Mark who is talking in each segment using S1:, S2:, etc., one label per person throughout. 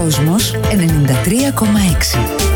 S1: Κόσμος 93,6.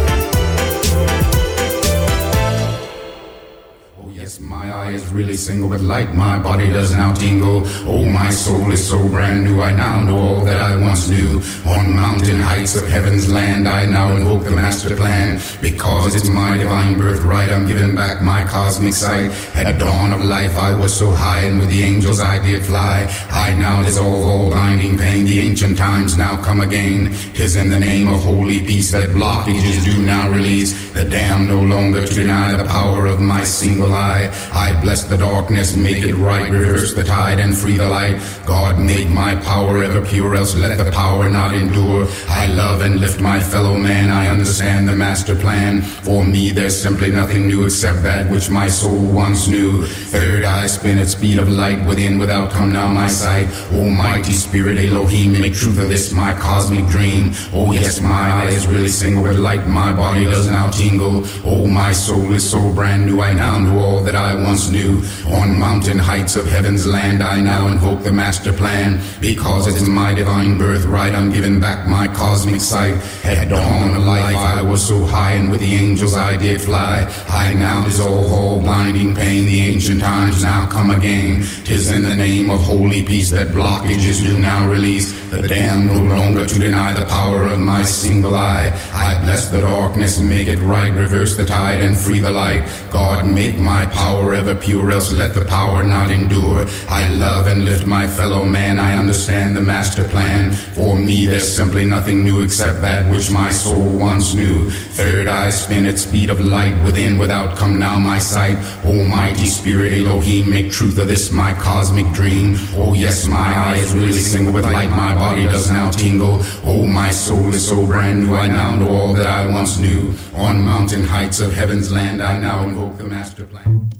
S2: Yes, my eyes really single with light, my body does now tingle. Oh, my soul is so brand new, I now know all that I once knew. On mountain heights of heaven's land, I now invoke the master plan. Because it's my divine birthright, I'm giving back my cosmic sight. At dawn of life, I was so high, and with the angels I did fly. I now dissolve all blinding pain, the ancient times now come again. 'Tis in the name of holy peace that blockages do now release. The damned no longer to deny the power of my single eye. I bless the darkness, make it right, reverse the tide and free the light. God make my power ever pure, else let the power not endure. I love and lift my fellow man, I understand the master plan. For me there's simply nothing new except that which my soul once knew. Third eye spin at speed of light, within without come now my sight. Almighty Spirit Elohim, make truth of this my cosmic dream. Oh yes, my eye is really single with light, my body does now tingle. Oh, my soul is so brand new, I now know all that I once knew. On mountain heights of heaven's land, I now invoke the master plan. Because it's my divine birthright, I'm giving back my cosmic sight. At dawn of life, I was so high, and with the angels I did fly. I now dissolve all blinding pain, the ancient times now come again. 'Tis in the name of holy peace that blockages do now release. The damned no longer to deny the power of my single eye. I bless the darkness, make it right, reverse the tide and free the light. God make my power ever pure, else let the power not endure. I love and lift my fellow man, I understand the master plan. For me there's simply nothing new except that which my soul once knew. Third eye spin at speed of light, within without come now my sight. Almighty Spirit Elohim, make truth of this my cosmic dream. Oh yes, my eye is really single with light, my body does now tingle. Oh, my soul is so brand new, I now know all that I once knew. On mountain heights of heaven's land, I now invoke the master plan.